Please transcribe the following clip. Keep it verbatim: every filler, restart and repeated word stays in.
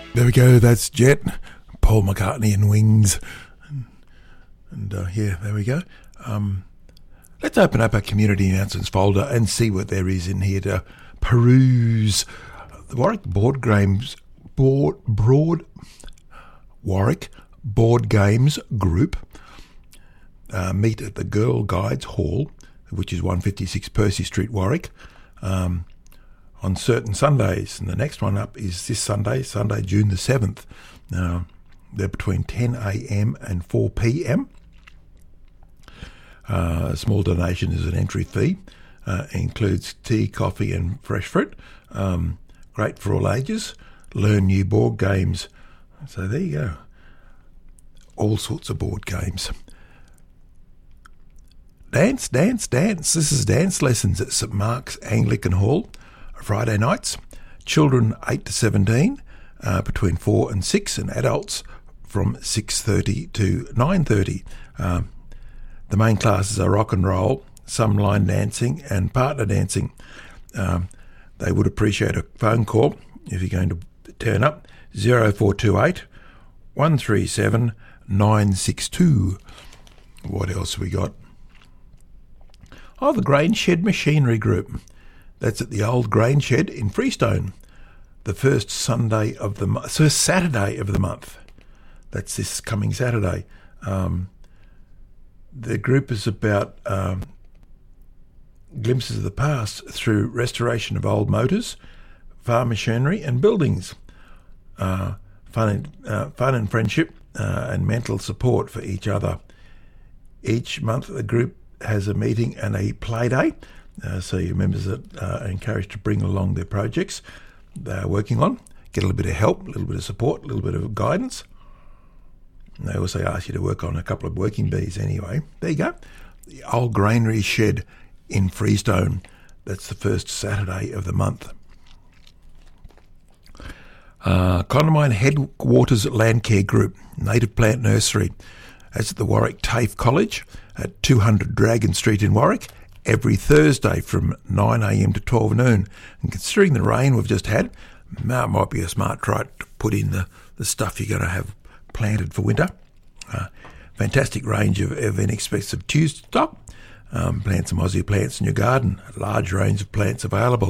There we go, that's Jet, Paul McCartney and Wings. And, and uh, yeah, there we go. Um, let's open up our community announcements folder and see what there is in here to peruse. The Warwick Board Games, board, broad, Warwick Board Games Group uh, meet at the Girl Guides Hall, which is one fifty-six Percy Street, Warwick, um, on certain Sundays. And the next one up is this Sunday, Sunday, June the seventh. Now, they're between ten a.m. and four p.m. Uh, a small donation is an entry fee. Uh, includes tea, coffee and fresh fruit. Um, great for all ages. Learn new board games. So there you go. All sorts of board games. Dance, dance, dance. This is dance lessons at St Mark's Anglican Hall, Friday nights. Children eight to seventeen, uh, between four and six, and adults from six thirty to nine thirty. Um, the main classes are rock and roll, some line dancing and partner dancing. Um, they would appreciate a phone call if you're going to turn up. zero four two eight, one three seven, nine six two. What else we got? Oh, the Grain Shed Machinery Group. That's at the old Grain Shed in Freestone. The first Sunday of the month, so Saturday of the month. That's this coming Saturday. Um, the group is about um, glimpses of the past through restoration of old motors, farm machinery and buildings. Uh, fun, and, uh, fun and friendship uh, and mental support for each other. Each month the group has a meeting and a play day, uh, so your members are uh, encouraged to bring along their projects they're working on, get a little bit of help, a little bit of support, a little bit of guidance. And they also ask you to work on a couple of working bees anyway. There you go. The old granary shed in Freestone. That's the first Saturday of the month. Uh, Condamine Headwaters Landcare Group, Native Plant Nursery. That's at the Warwick TAFE College at two hundred Dragon Street in Warwick, every Thursday from nine a.m. to twelve noon. And considering the rain we've just had, that might be a smart try to put in the, the stuff you're going to have planted for winter. Uh, fantastic range of, of inexpensive Tuesday stock. Um, plant some Aussie plants in your garden. A large range of plants available.